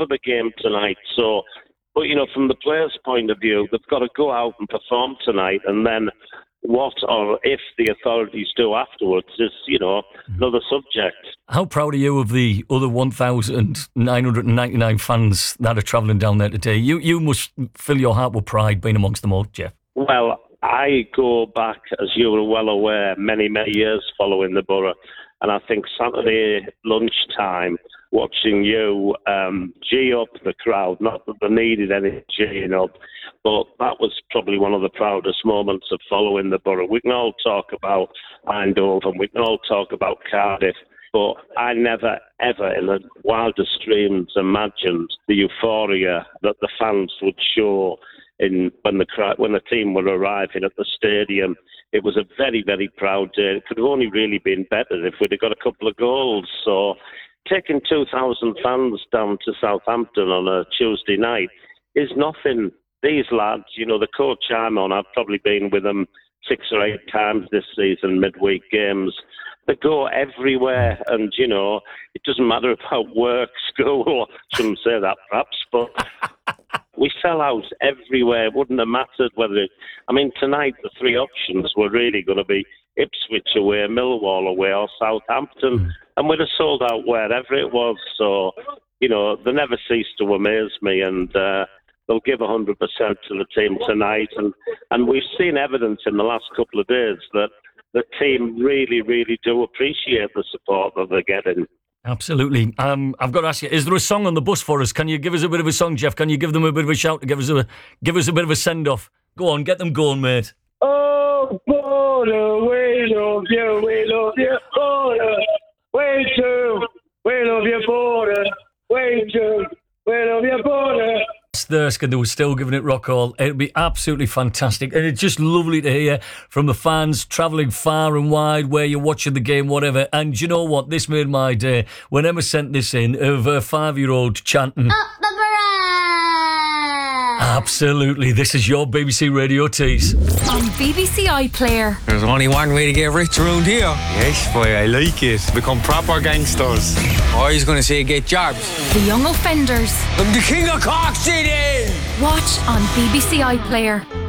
for the game tonight. So, but, from the players' point of view, they've got to go out and perform tonight, and then what or if the authorities do afterwards is, another subject. How proud are you of the other 1,999 fans that are travelling down there today? You must fill your heart with pride being amongst them all, Jeff. Well, I go back, as you were well aware, many, many years following the Borough. And I think Saturday lunchtime, watching you G up the crowd, not that they needed any G'ing up, but that was probably one of the proudest moments of following the Borough. We can all talk about Eindhoven, we can all talk about Cardiff, but I never, ever in the wildest dreams imagined the euphoria that the fans would show when the team were arriving at the stadium. It was a very, very proud day. It could have only really been better if we'd have got a couple of goals. So taking 2,000 fans down to Southampton on a Tuesday night is nothing. These lads, the coach I'm on, I've probably been with them 6 or 8 times this season, midweek games. They go everywhere, and, it doesn't matter about work, school, I shouldn't say that perhaps, but we sell out everywhere. It wouldn't have mattered whether tonight the 3 options were really going to be Ipswich away, Millwall away or Southampton, and we'd have sold out wherever it was. So, they never cease to amaze me, and they'll give 100% to the team tonight. And we've seen evidence in the last couple of days that the team really, really do appreciate the support that they're getting. Absolutely. I've got to ask you, is there a song on the bus for us? Can you give us a bit of a song, Jeff? Can you give them a bit of a shout to give us a bit of a send-off? Go on, get them going, mate. Oh, Border, we love you, Border. We love you, Border. We love you, Border. Thirsk, and they were still giving it rock all. It'd be absolutely fantastic, and it's just lovely to hear from the fans travelling far and wide where you're watching the game, whatever. And you know what? This made my day when Emma sent this in of a 5-year-old chanting, "Up the Borough!" Absolutely, this is your BBC Radio Tees on BBC iPlayer. There's only one way to get rich around here. Yes, boy, I like it. Become proper gangsters. Or he's going to say get jobs. The Young Offenders. I'm the king of Cork City. Watch on BBC iPlayer.